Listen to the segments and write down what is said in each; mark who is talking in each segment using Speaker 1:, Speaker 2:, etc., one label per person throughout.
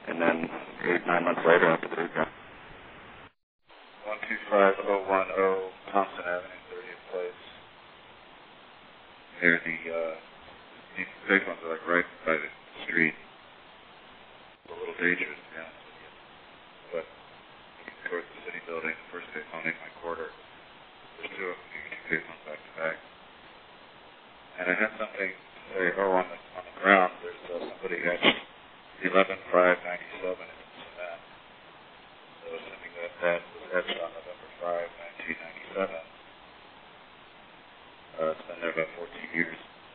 Speaker 1: And then 8-9 months later, after the recount.
Speaker 2: 125010 Thompson Avenue, 30th Place. These big ones are like right by the street. It's a little dangerous, to be honest with you. But looking towards the city building, the first payphone in my quarter. There's two of them, you can do payphones back to back. And I had something to say, on the ground, there's somebody etched 11/5/97 in cement. So assuming that was etched on November 5, 1997. It's been there about 14 years.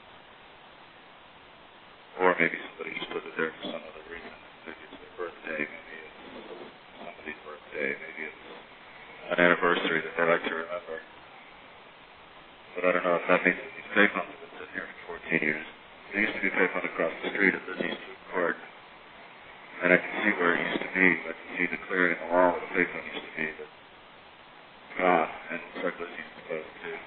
Speaker 2: Or maybe somebody just put it there for some other reason. Maybe it's their birthday, maybe it's somebody's birthday, maybe it's an anniversary that they like to remember. But I don't know if that means that these payphones have been sitting here for 14 years. There used to be a payphone across the street at this East Court. And I can see where it used to be. I can see the clearing in the wall where the payphone used to be. But gone. And it looks like this used to be too.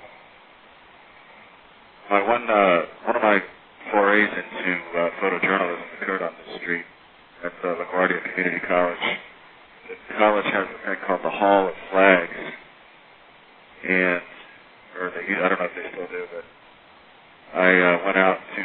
Speaker 2: One of my forays into photojournalism occurred on this street at LaGuardia Community College. The college has a thing called the Hall of Flags. And I don't know if they still do, but I went out to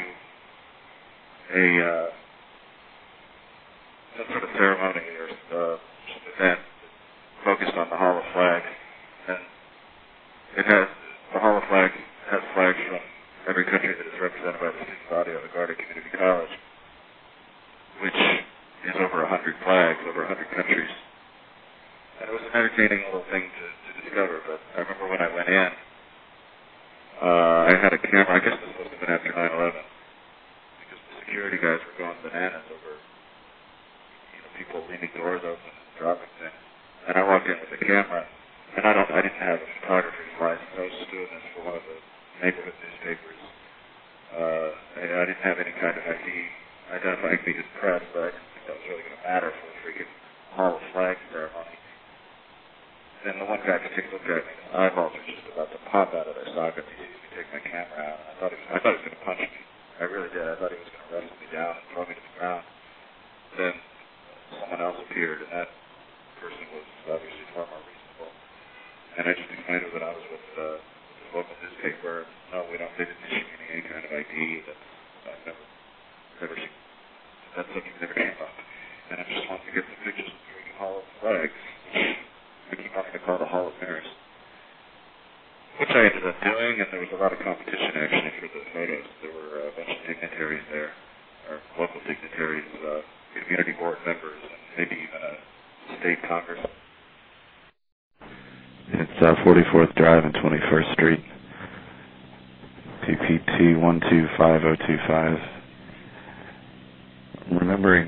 Speaker 2: some sort of ceremony or event focused on the Hall of Flags, and the Hall of Flags has flags from every country that is represented by the student body of LaGuardia Community College, which is over 100 flags, over 100 countries. And it was an entertaining little thing to discover, but I remember when I went in, I had a camera. I guess this must have been after 9/11, because the security guys were going bananas over people leaving doors open and dropping things. And I walked in with a camera, and I didn't have a photographer's license. I was just doing this for one of the neighborhood newspapers. I didn't have any kind of ID identifying me as press, but I didn't think that was really going to matter for the freaking Hall of Flags ceremony. And the one guy could take a look at me, and his eyeballs were just about to pop out of their sockets. He seemed to take my camera out, and I thought he was going to punch me. I really did. I thought he was going to wrestle me down and throw me to the ground. Then someone else appeared, and that person was obviously far more reasonable. And I just explained to him that I was with the local newspaper. No, they didn't issue me any kind of ID. I've never seen. That's something that never came up. And I just wanted to get some pictures of the freaking Hall of Flags. I keep wanting to call it the Hall of Mirrors, which I ended up doing, and there was a lot of competition actually for the photos. There were a bunch of dignitaries there, or local dignitaries, community board members, and maybe even a state congressman.
Speaker 3: It's 44th Drive and 21st Street, PPT 125025. I'm remembering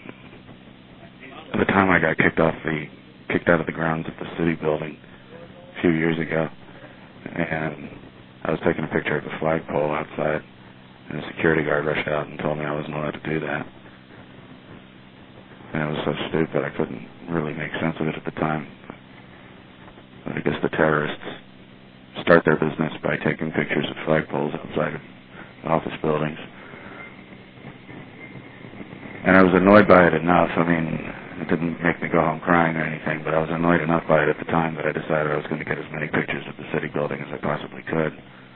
Speaker 3: the time I got kicked out of the grounds at the city building a few years ago, and I was taking a picture of the flagpole outside, and a security guard rushed out and told me I wasn't allowed to do that. And it was so stupid, I couldn't really make sense of it at the time. But I guess the terrorists start their business by taking pictures of flagpoles outside of office buildings. And I was annoyed by it enough. I mean, it didn't make me go home crying or anything, but I was annoyed enough by it at the time that I decided I was going to get as many pictures of the city building as I possibly could.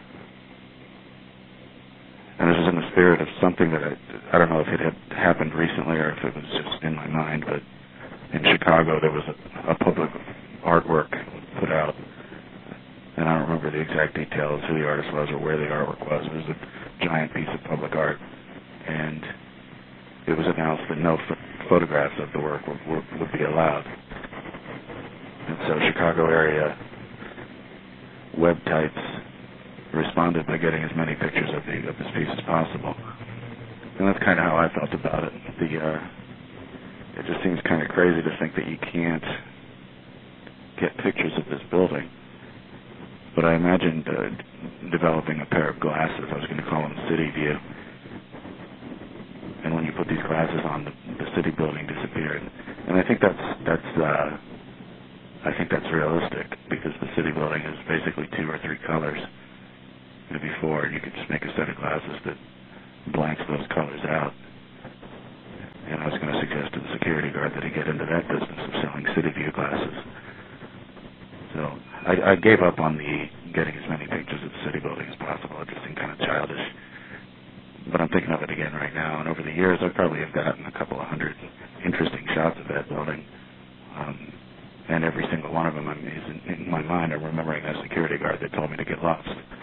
Speaker 3: And this was in the spirit of something that I don't know if it had happened recently or if it was just in my mind, but in Chicago there was a public artwork put out, and I don't remember the exact details, who the artist was or where the artwork was. It was a giant piece of public art, and it was announced that no photographs of the work would be allowed. And so Chicago area web types responded by getting as many pictures of this piece as possible. And that's kind of how I felt about it. It just seems kind of crazy to think that you can't get pictures of this building. But I imagined developing a pair of glasses. I was going to call them City View. And when you put these glasses on, the city building disappeared. And I think that's realistic, because the city building is basically 2 or 3 colors. Maybe 4, and you could just make a set of glasses that blanks those colors out. And I was going to suggest to the security hard did he get into that business of selling City View glasses. So I gave up on getting as many pictures of the city building as possible. It just seemed kind of childish. But I'm thinking of it again right now, and over the years I probably have gotten a couple of hundred interesting shots of that building. And every single one of them is in my mind. I'm remembering that security guard that told me to get lost.